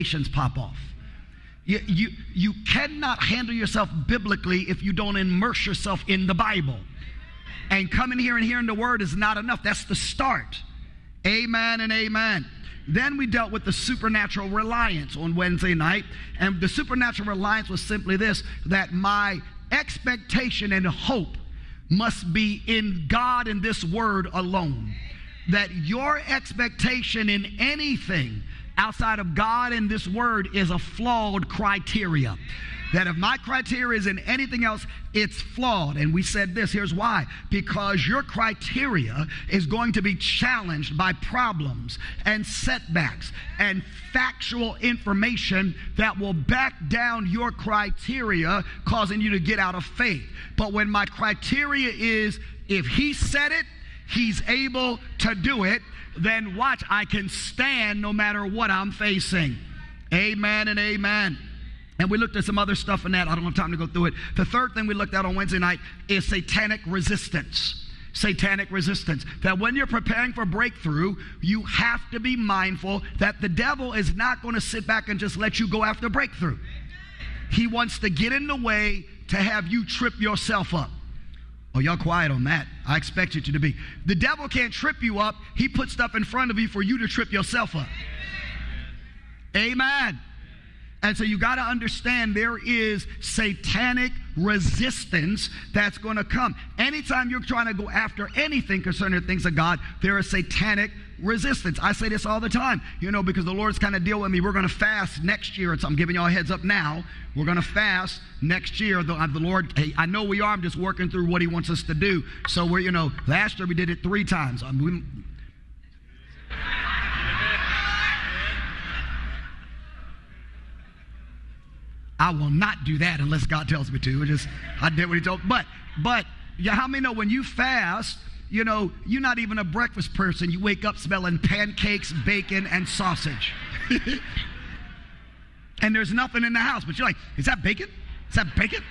pop off. You cannot handle yourself biblically if you don't immerse yourself in the Bible. And coming here and hearing the word is not enough. That's the start. Amen and amen. Then we dealt with the supernatural reliance on Wednesday night. And the supernatural reliance was simply this, that my expectation and hope must be in God and this word alone. That your expectation in anything outside of God and this word is a flawed criteria. That if my criteria is in anything else, it's flawed. And we said this, here's why. Because your criteria is going to be challenged by problems and setbacks and factual information that will back down your criteria, causing you to get out of faith. But when my criteria is, if he said it, he's able to do it, then watch, I can stand no matter what I'm facing. Amen and amen. And we looked at some other stuff in that. I don't have time to go through it. The third thing we looked at on Wednesday night is satanic resistance. Satanic resistance. That when you're preparing for breakthrough, you have to be mindful that the devil is not going to sit back and just let you go after breakthrough. He wants to get in the way to have you trip yourself up. Oh, y'all quiet on that. I expect you to be. The devil can't trip you up. He puts stuff in front of you for you to trip yourself up. Amen. And so you got to understand there is satanic resistance that's going to come. Anytime you're trying to go after anything concerning the things of God, there is satanic resistance. I say this all the time, because the Lord's kind of deal with me. We're going to fast next year. I'm giving y'all a heads up now. We're going to fast next year. The Lord, hey, I know we are. I'm just working through what he wants us to do. So we're, last year we did it 3 times. I will not do that unless God tells me to. I did what he told. But how many know when you fast, you're not even a breakfast person. You wake up smelling pancakes, bacon, and sausage. And there's nothing in the house. But you're like, is that bacon? Is that bacon?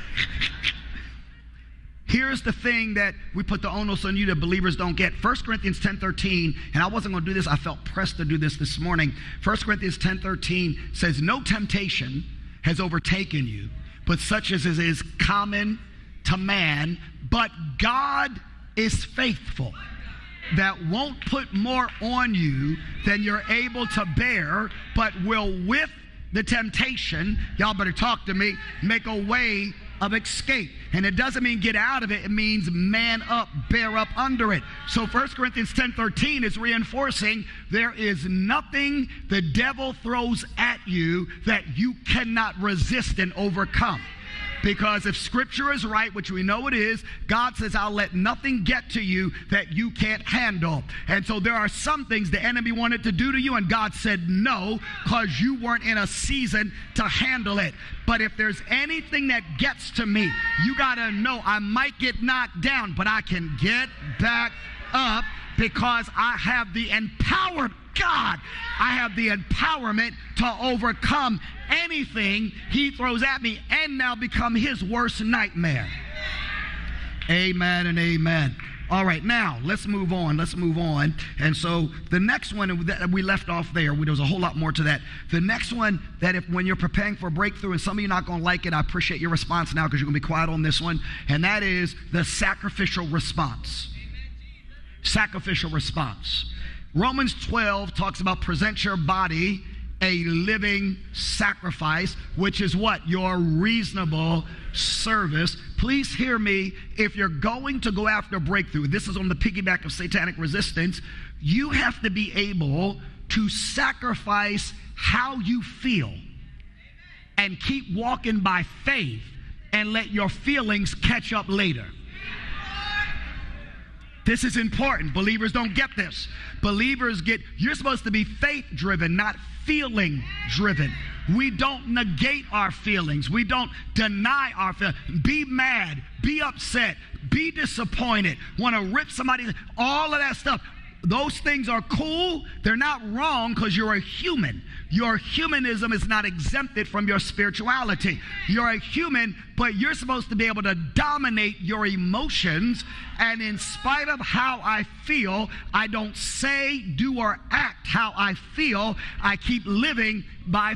Here's the thing that we put the onus on you that believers don't get. 1 Corinthians 10:13, and I wasn't going to do this. I felt pressed to do this morning. 1 Corinthians 10:13 says, no temptation has overtaken you, but such as is common to man, but God is faithful, that won't put more on you than you're able to bear, but will with the temptation, y'all better talk to me, make a way of escape. And it doesn't mean get out of it. It means man up, bear up under it. So 1 Corinthians 10:13 is reinforcing there is nothing the devil throws at you that you cannot resist and overcome. Because if Scripture is right, which we know it is, God says, I'll let nothing get to you that you can't handle. And so there are some things the enemy wanted to do to you, and God said no, because you weren't in a season to handle it. But if there's anything that gets to me, you got to know I might get knocked down, but I can get back up because I have the empowered God. I have the empowerment to overcome anything he throws at me and now become his worst nightmare. Amen and amen. All right, now let's move on. And so the next one that we left off there, was a whole lot more to that. The next one that when you're preparing for a breakthrough, and some of you are not going to like it, I appreciate your response now because you're going to be quiet on this one, and that is the sacrificial response. Sacrificial response. Romans 12 talks about present your body a living sacrifice, which is what? Your reasonable service. Please hear me. If you're going to go after a breakthrough, this is on the piggyback of satanic resistance, you have to be able to sacrifice how you feel and keep walking by faith and let your feelings catch up later. This is important. Believers don't get this. You're supposed to be faith-driven, not feeling-driven. We don't negate our feelings. We don't deny our feelings. Be mad, be upset, be disappointed, want to rip somebody, all of that stuff. those things are cool. They're not wrong because you're a human. Your humanism is not exempted from your spirituality. You're a human, but you're supposed to be able to dominate your emotions. And in spite of how I feel, I don't say, do, or act how I feel. I keep living by